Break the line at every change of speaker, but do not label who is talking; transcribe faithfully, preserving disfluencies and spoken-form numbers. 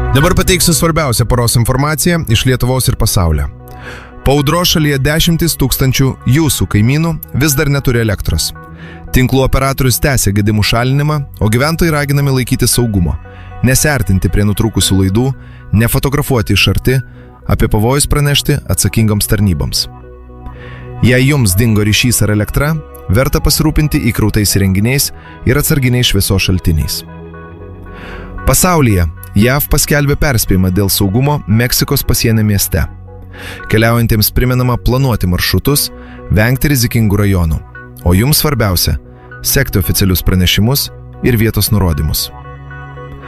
Dabar pateiksiu svarbiausią paros informaciją iš Lietuvos ir pasaulio. Po audros šalyje dešimtys tūkstančių jūsų kaimynų vis dar neturi elektros. Tinklų operatorius tęsia gedimų šalinimą, o gyventojai raginami laikyti saugumo, nesiartinti prie nutrūkusių laidų, nefotografuoti iš arti, apie pavojus pranešti atsakingoms tarnyboms. Jei jums dingo ryšys ar elektra, verta pasirūpinti įkrautais įrenginiais ir atsarginiais šviesos šaltiniais. Pasaulyje J A V paskelbė perspėjimą dėl saugumo Meksikos pasienio mieste. Keliaujantiems primenama planuoti maršrutus, vengti rizikingų rajonų, o jums svarbiausia – sekti oficialius pranešimus ir vietos nurodymus.